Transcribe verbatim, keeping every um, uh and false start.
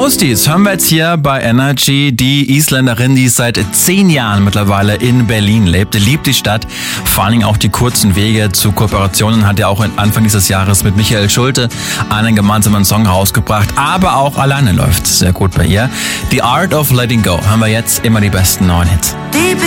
Ghosties hören wir jetzt hier bei Energy. Die Isländerin, die seit zehn Jahren mittlerweile in Berlin lebt, liebt die Stadt. Vor allen Dingen auch die kurzen Wege zu Kooperationen. Hat ja auch Anfang dieses Jahres mit Michael Schulte einen gemeinsamen Song rausgebracht. Aber auch alleine läuft sehr gut bei ihr. The Art of Letting Go hören wir jetzt, immer die besten neuen Hits.